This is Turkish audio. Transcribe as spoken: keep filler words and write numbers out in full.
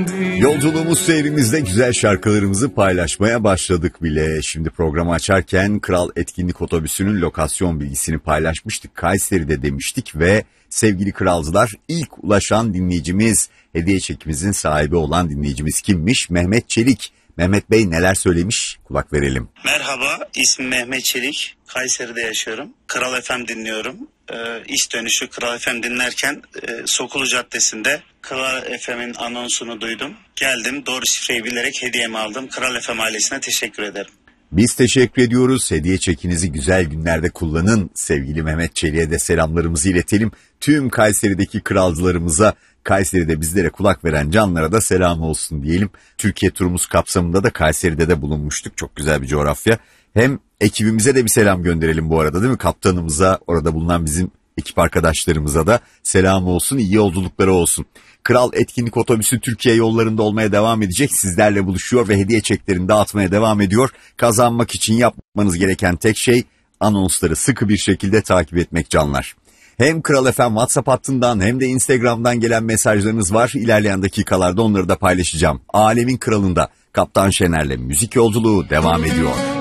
Yolculuğumuz seyrimizde güzel şarkılarımızı paylaşmaya başladık bile. Şimdi programı açarken Kral Etkinlik Otobüsü'nün lokasyon bilgisini paylaşmıştık. Kayseri'de demiştik ve sevgili kralcılar, ilk ulaşan dinleyicimiz, hediye çekimizin sahibi olan dinleyicimiz kimmiş? Mehmet Çelik. Mehmet Bey neler söylemiş? Kulak verelim. Merhaba, ismim Mehmet Çelik. Kayseri'de yaşıyorum. Kral F M dinliyorum. Ee, iş dönüşü Kral F M dinlerken e, Sokulu Caddesi'nde Kral F M'in anonsunu duydum. Geldim, doğru şifreyi bilerek hediyemi aldım. Kral F M ailesine teşekkür ederim. Biz teşekkür ediyoruz. Hediye çekinizi güzel günlerde kullanın. Sevgili Mehmet Çelik'e de selamlarımızı iletelim. Tüm Kayseri'deki kralcılarımıza, Kayseri'de bizlere kulak veren canlara da selam olsun diyelim. Türkiye turumuz kapsamında da Kayseri'de de bulunmuştuk. Çok güzel bir coğrafya. Hem ekibimize de bir selam gönderelim bu arada, değil mi? Kaptanımıza, orada bulunan bizim ekip arkadaşlarımıza da selam olsun, iyi yolculukları olsun. Kral Etkinlik Otobüsü Türkiye yollarında olmaya devam edecek. Sizlerle buluşuyor ve hediye çeklerini dağıtmaya devam ediyor. Kazanmak için yapmanız gereken tek şey anonsları sıkı bir şekilde takip etmek canlar. Hem Kral F M WhatsApp hattından hem de Instagram'dan gelen mesajlarınız var. İlerleyen dakikalarda onları da paylaşacağım. Alemin Kralı'nda Kaptan Şener'le müzik yolculuğu devam ediyor.